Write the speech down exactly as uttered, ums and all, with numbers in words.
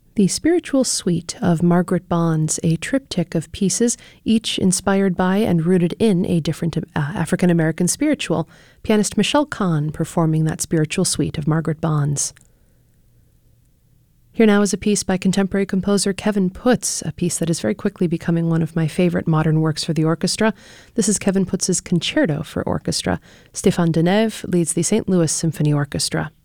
The Spiritual Suite of Margaret Bonds, a triptych of pieces, each inspired by and rooted in a different uh, African-American spiritual. Pianist Michelle Kahn performing that spiritual suite of Margaret Bonds. Here now is a piece by contemporary composer Kevin Putz, a piece that is very quickly becoming one of my favorite modern works for the orchestra. This is Kevin Putz's Concerto for Orchestra. Stéphane Denève leads the Saint Louis Symphony Orchestra.